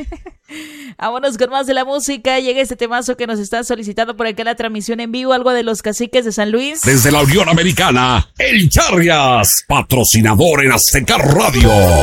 Vámonos con más de la música. Llega este temazo que nos están solicitando por acá en la transmisión en vivo, algo de los Caciques de San Luis. Desde la Unión Americana, El Charrias, patrocinador en Azteca Radio.